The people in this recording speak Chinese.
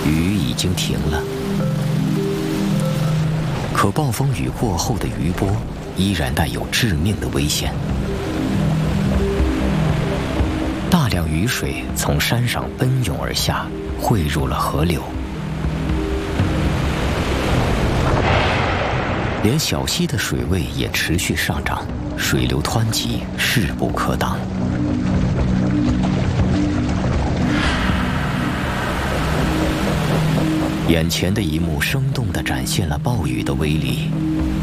雨已经停了，可暴风雨过后的余波依然带有致命的危险。大量雨水从山上奔涌而下，汇入了河流。连小溪的水位也持续上涨，水流湍急，势不可挡。眼前的一幕生动地展现了暴雨的威力。